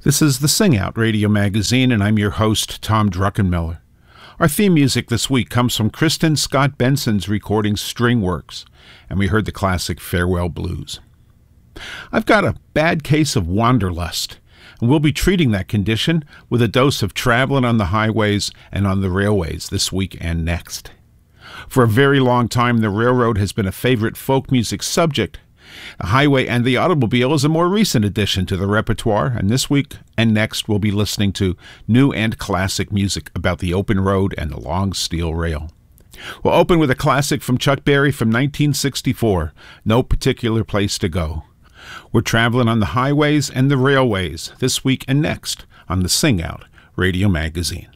This is the Sing Out Radio Magazine, and I'm your host, Tom Druckenmiller. Our theme music this week comes from Kristen Scott Benson's recording Stringworks, and we heard the classic Farewell Blues. I've got a bad case of wanderlust, and we'll be treating that condition with a dose of traveling on the highways and on the railways this week and next. For a very long time, the railroad has been a favorite folk music subject. The highway and the automobile is a more recent addition to the repertoire, and this week and next we'll be listening to new and classic music about the open road and the long steel rail. We'll open with a classic from Chuck Berry from 1964, No Particular Place to Go. We're traveling on the highways and the railways this week and next on the Sing Out Radio Magazine.